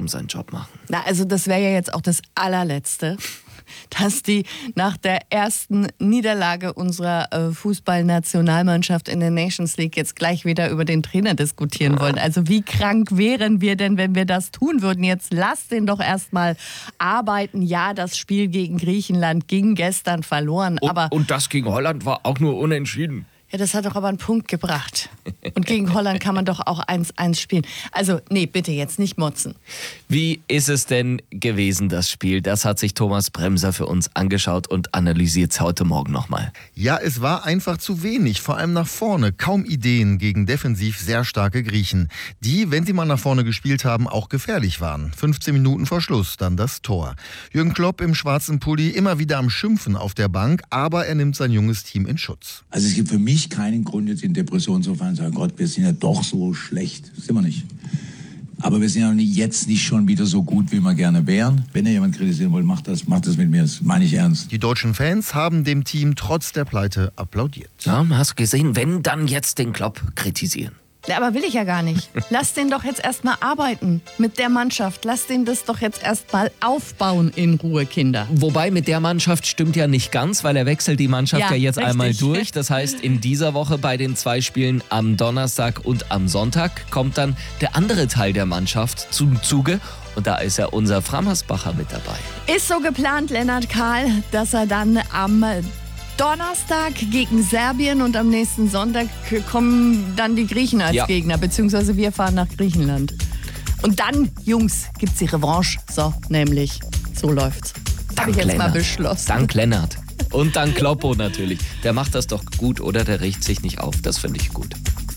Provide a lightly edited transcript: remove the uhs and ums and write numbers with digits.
um seinen Job machen. Na, also das wäre ja jetzt auch das allerletzte, dass die nach der ersten Niederlage unserer Fußballnationalmannschaft in der Nations League jetzt gleich wieder über den Trainer diskutieren wollen. Also wie krank wären wir denn, wenn wir das tun würden? Jetzt lasst den doch erstmal arbeiten. Ja, das Spiel gegen Griechenland ging gestern verloren. Und das gegen Holland war auch nur unentschieden. Ja, das hat doch aber einen Punkt gebracht. Und gegen Holland kann man doch auch 1-1 spielen. Also, nee, bitte jetzt nicht motzen. Wie ist es denn gewesen, das Spiel? Das hat sich Thomas Bremser für uns angeschaut und analysiert es heute Morgen nochmal. Ja, es war einfach zu wenig, vor allem nach vorne. Kaum Ideen gegen defensiv sehr starke Griechen, die, wenn sie mal nach vorne gespielt haben, auch gefährlich waren. 15 Minuten vor Schluss dann das Tor. Jürgen Klopp im schwarzen Pulli immer wieder am Schimpfen auf der Bank, aber er nimmt sein junges Team in Schutz. Also es gibt für mich keinen Grund, jetzt in Depression zu fallen und sagen, Gott, wir sind ja doch so schlecht. Das sind wir nicht. Aber wir sind ja jetzt nicht schon wieder so gut, wie wir gerne wären. Wenn ihr jemand kritisieren wollt, macht das mit mir. Das meine ich ernst. Die deutschen Fans haben dem Team trotz der Pleite applaudiert. Ja, hast du gesehen, wenn dann jetzt den Klopp kritisieren. Ja, aber will ich ja gar nicht. Lass den doch jetzt erstmal arbeiten mit der Mannschaft. Lass den das doch jetzt erstmal aufbauen in Ruhe, Kinder. Wobei mit der Mannschaft stimmt ja nicht ganz, weil er wechselt die Mannschaft ja jetzt richtig. einmal durch. Das heißt, in dieser Woche bei den 2 Spielen am Donnerstag und am Sonntag kommt dann der andere Teil der Mannschaft zum Zuge. Und da ist ja unser Frammersbacher mit dabei. Ist so geplant, Lennart Kahl, dass er dann am Donnerstag gegen Serbien und am nächsten Sonntag kommen dann die Griechen als Gegner, beziehungsweise wir fahren nach Griechenland. Und dann, Jungs, gibt's die Revanche. So, nämlich, so läuft's. Habe ich jetzt mal beschlossen. Dank Lennart. Und dank Kloppo natürlich. Der macht das doch gut, oder? Der riecht sich nicht auf. Das finde ich gut.